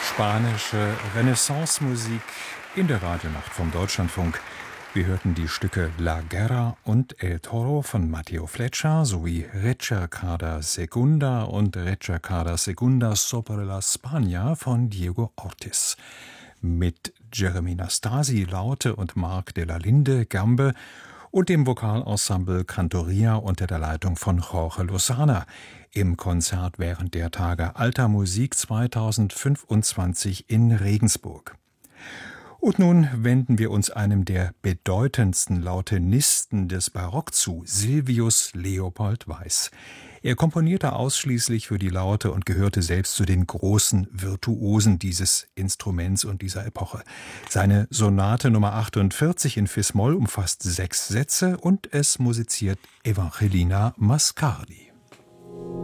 Spanische Renaissance-Musik in der Radionacht vom Deutschlandfunk. Wir hörten die Stücke La Guerra und El Toro von Matteo Flecha sowie Recercada Segunda und Recercada Segunda sobre la Spagna von Diego Ortiz. Mit Jeremy Nastasi, Laute und Marc de la Linde, Gambe und dem Vokalensemble Cantoria unter der Leitung von Jorge Lozana im Konzert während der Tage Alter Musik 2025 in Regensburg. Und nun wenden wir uns einem der bedeutendsten Lautenisten des Barock zu, Silvius Leopold Weiß. Er komponierte ausschließlich für die Laute und gehörte selbst zu den großen Virtuosen dieses Instruments und dieser Epoche. Seine Sonate Nummer 48 in Fis-Moll umfasst 6 Sätze und es musiziert Evangelina Mascardi.